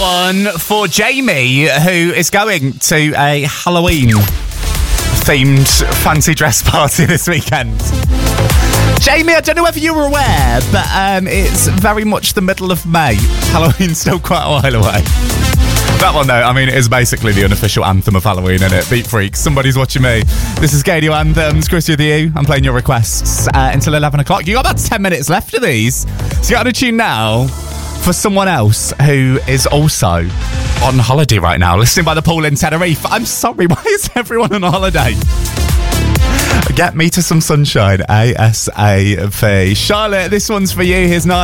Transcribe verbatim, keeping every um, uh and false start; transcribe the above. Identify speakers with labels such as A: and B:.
A: one for Jamie, who is going to a Halloween-themed fancy dress party this weekend. Jamie, I don't know whether you were aware, but um, it's very much the middle of May. Halloween's still quite a while away. That one, though, I mean, it is basically the unofficial anthem of Halloween, isn't it? Beat Freaks, somebody's watching me. This is Radio Anthems. Chris with you. I'm playing your requests uh, until eleven o'clock. You got about ten minutes left of these. So you got to tune now for someone else who is also on holiday right now, listening by the pool in Tenerife. I'm sorry, why is everyone on holiday? Get me to some sunshine, ASAP. Charlotte, this one's for you. Here's Nile.